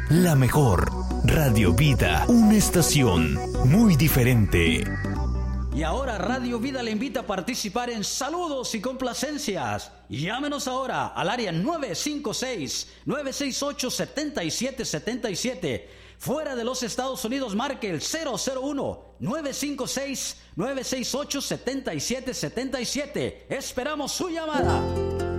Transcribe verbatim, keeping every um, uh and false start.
la mejor. Radio Vida, una estación muy diferente. Y ahora Radio Vida le invita a participar en saludos y complacencias. Llámenos ahora al área nueve cinco seis, nueve seis ocho, siete siete siete siete. Fuera de los Estados Unidos, marque el cero cero uno, nueve cinco seis, nueve seis ocho, siete siete siete siete. Esperamos su llamada.